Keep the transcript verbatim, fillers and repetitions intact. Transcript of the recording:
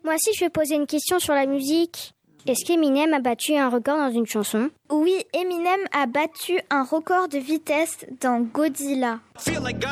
Moi aussi, je vais poser une question sur la musique. Est-ce qu'Eminem a battu un record dans une chanson? Oui, Eminem a battu un record de vitesse dans Godzilla.